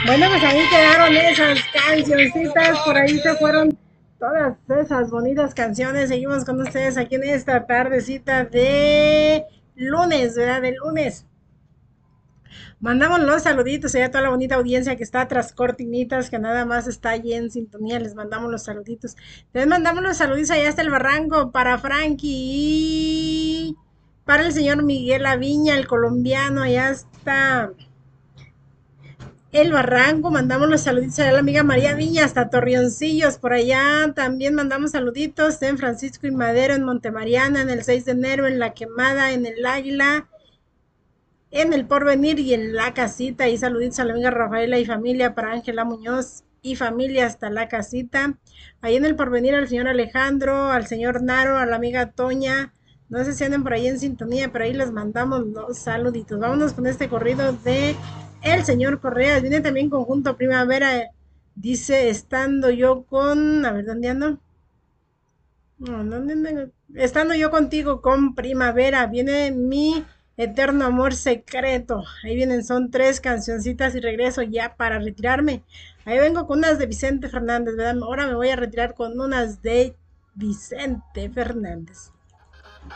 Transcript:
Bueno, pues ahí quedaron esas cancioncitas, por ahí se fueron todas esas bonitas canciones. Seguimos con ustedes aquí en esta tardecita de lunes, ¿verdad? De lunes. Mandamos los saluditos allá a toda la bonita audiencia que está tras cortinitas, que nada más está allí en sintonía. Les mandamos los saluditos. Les mandamos los saluditos allá hasta el barranco para Frankie y para el señor Miguel Aviña, el colombiano. Allá está el Barranco, mandamos los saluditos a la amiga María Viña, hasta Torreoncillos, por allá también mandamos saluditos en Francisco y Madero, en Montemariana, en el 6 de enero, en La Quemada, en el Águila, en el Porvenir y en La Casita, y saluditos a la amiga Rafaela y familia, para Ángela Muñoz y familia hasta La Casita, ahí en el Porvenir al señor Alejandro, al señor Naro, a la amiga Toña, no sé si andan por ahí en sintonía, pero ahí les mandamos los saluditos. Vámonos con este corrido de el señor Correa. Viene también conjunto Primavera. Dice, estando yo con... A ver, ¿dónde ando? No, ¿dónde ando? Estando yo contigo con Primavera. Viene mi eterno amor secreto. Ahí vienen, son tres cancioncitas y regreso ya para retirarme. Ahí vengo con unas de Vicente Fernández, ¿verdad? Ahora me voy a retirar con unas de Vicente Fernández.